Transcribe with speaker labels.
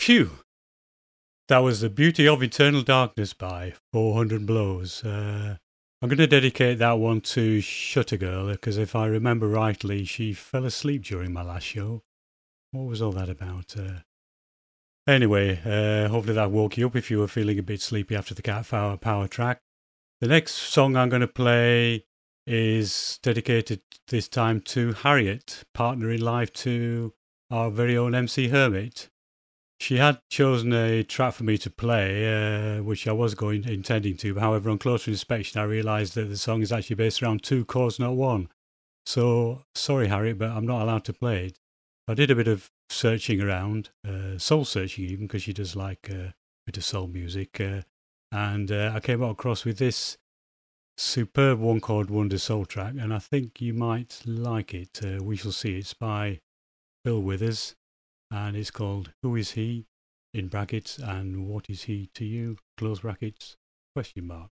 Speaker 1: Phew! That was The Beauty of Eternal Darkness by 400 Blows. I'm going to dedicate that one to Shutter Girl, because if I remember rightly, she fell asleep during my last show. What was all that about? Anyway, hopefully that woke you up if you were feeling a bit sleepy after the Cat Power track. The next song I'm going to play is dedicated this time to Harriet, partner in life to our very own MC Hermit. She had chosen a track for me to play, which I was intending to. However, on closer inspection, I realised that the song is actually based around 2 chords, not 1. So, sorry, Harriet, but I'm not allowed to play it. I did a bit of searching around, soul searching even, because she does like a bit of soul music. And I came across with this superb one chord wonder soul track, and I think you might like it. We shall see. It's by Bill Withers, and it's called Who Is He? In brackets, and what is he to you? Close brackets, question mark.